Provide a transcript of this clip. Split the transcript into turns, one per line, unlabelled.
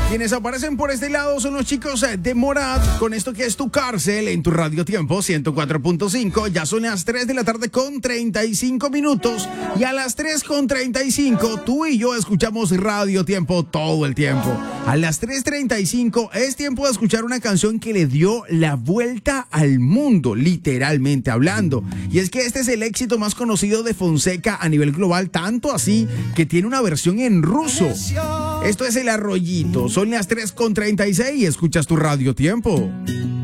Quienes aparecen por este lado son los chicos de Morad con esto que es Tu Cárcel en tu Radio Tiempo 104.5. Ya son las 3 de la tarde con 35 minutos y a las 3 con 35 tú y yo escuchamos Radio Tiempo todo el tiempo. A las 3:35 es tiempo de escuchar una canción que le dio la vuelta al mundo, literalmente hablando. Y es que este es el éxito más conocido de Fonseca a nivel global, tanto así que tiene una versión en ruso. Esto es El Arroyito. Son las 3:36 y escuchas tu Radio Tiempo.